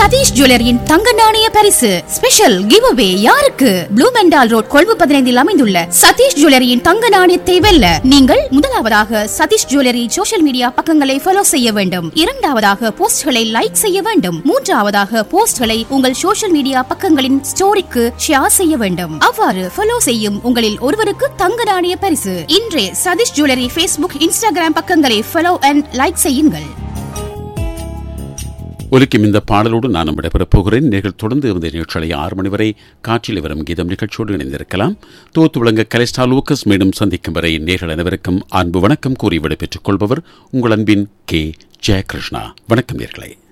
சதீஷ் ஜுவல்லரியின் தங்க நாணய பரிசு ஸ்பெஷல் கிவ் அவே யாருக்கு? ப்ளூ மெண்டால் ரோட் கொழும்பு 15 அமைந்துள்ள சதீஷ் ஜுவல்லரியின் தங்க நாணயத்தை வெல்ல நீங்கள் முதலாவதாக சதீஷ் ஜுவல்லரி சோஷியல் மீடியா பக்கங்களை ஃபாலோ செய்ய வேண்டும். இரண்டாவதாக போஸ்ட்களை லைக் செய்ய வேண்டும். மூன்றாவதாக போஸ்ட்களை உங்கள் சோஷியல் மீடியா பக்கங்களின் ஸ்டோரிக்கு ஷேர் செய்ய வேண்டும். அவ்வாறு ஃபாலோ செய்யும் உங்களில் ஒருவருக்கு தங்க நாணய பரிசு. இன்றே சதீஷ் ஜுவல்லரி ஃபேஸ்புக், இன்ஸ்டாகிராம் பக்கங்களை ஃபாலோ அண்ட் லைக் செய்யுங்கள். ஒலிக்கும் இந்த பாடலோடு நான் விடைபெறப் போகிறேன். நீங்கள் தொடர்ந்து இந்த நிகழ்ச்சிகளை 6 மணி வரை காற்றில் வரும் கீதம் நிகழ்ச்சியோடு இணைந்திருக்கலாம். தோத்து விளங்க கலிஸ்டா லூக்கஸ் மீண்டும் சந்திக்கும் வரை நேர்கள் அனைவருக்கும் அன்பு வணக்கம் கூறி விடைபெற்றுக் கொள்பவர் உங்கள் அன்பின் கே. ஜெயகிருஷ்ணா. வணக்கம் நேர்களே.